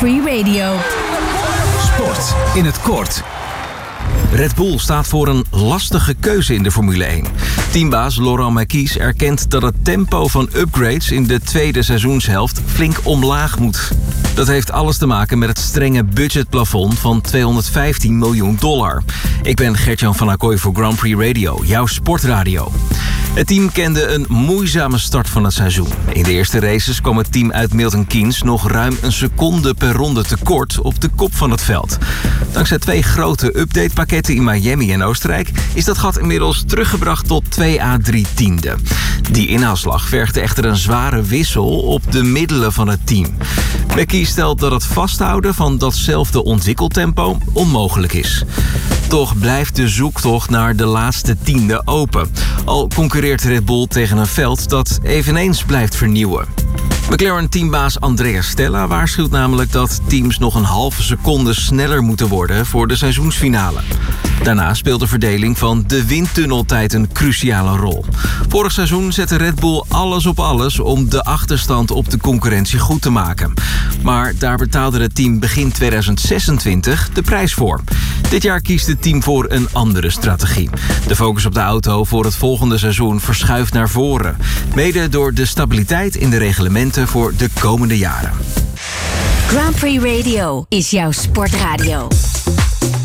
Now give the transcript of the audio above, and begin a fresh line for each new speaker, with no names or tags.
Prix Radio.
Sport in het kort. Red Bull staat voor een lastige keuze in de Formule 1. Teambaas Laurent Mekies erkent dat het tempo van upgrades in de tweede seizoenshelft flink omlaag moet. Dat heeft alles te maken met het strenge budgetplafond van $215 miljoen. Ik ben Gert-Jan van Acquoy voor Grand Prix Radio, jouw sportradio. Het team kende een moeizame start van het seizoen. In de eerste races kwam het team uit Milton Keynes nog ruim een seconde per ronde tekort op de kop van het veld. Dankzij 2 grote updatepakketten in Miami en Oostenrijk is dat gat inmiddels teruggebracht tot 2 à 3 tienden. Die inhaalslag vergde echter een zware wissel op de middelen van het team. Becky stelt dat het vasthouden van datzelfde ontwikkeltempo onmogelijk is. Toch blijft de zoektocht naar de laatste tiende open. Al concurreert Red Bull tegen een veld dat eveneens blijft vernieuwen. McLaren-teambaas Andrea Stella waarschuwt namelijk dat teams nog een halve seconde sneller moeten worden voor de seizoensfinale. Daarna speelt de verdeling van de windtunneltijd een cruciale rol. Vorig seizoen zette Red Bull alles op alles om de achterstand op de concurrentie goed te maken. Maar daar betaalde het team begin 2026 de prijs voor. Dit jaar kiest het team voor een andere strategie. De focus op de auto voor het volgende seizoen verschuift naar voren. Mede door de stabiliteit in de reglementen voor de komende jaren.
Grand Prix Radio is jouw sportradio.